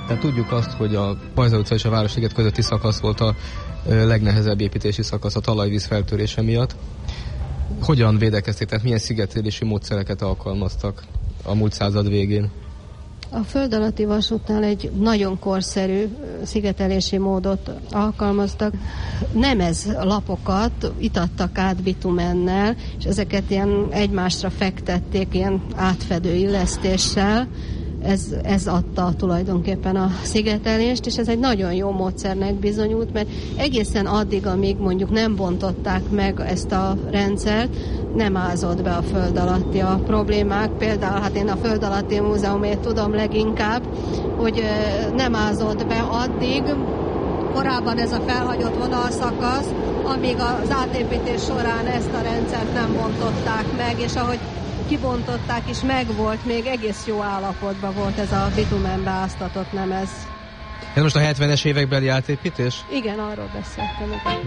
Tehát tudjuk azt, hogy a Pajza utca és a Városliget közötti szakasz volt a legnehezebb építési szakasz a talajvíz feltörése miatt. Hogyan védekezték, tehát milyen szigetelési módszereket alkalmaztak a múlt század végén? A föld alatti vasútnál egy nagyon korszerű szigetelési módot alkalmaztak. Nemez lapokat itattak át bitumennel, és ezeket ilyen egymásra fektették ilyen átfedő illesztéssel. Ez adta tulajdonképpen a szigetelést, és ez egy nagyon jó módszernek bizonyult, mert egészen addig, amíg mondjuk nem bontották meg ezt a rendszert, nem ázott be a föld alatti a problémák. Például hát én a Föld alatti múzeumét tudom leginkább, hogy nem ázott be addig, korábban ez a felhagyott vonalszakasz, amíg az átépítés során ezt a rendszert nem bontották meg, és ahogy kibontották is, megvolt, még egész jó állapotban volt ez a bitumenbe áztatott nemez. Ez most a 70-es évekbeli átépítés? Igen, arról beszéltem.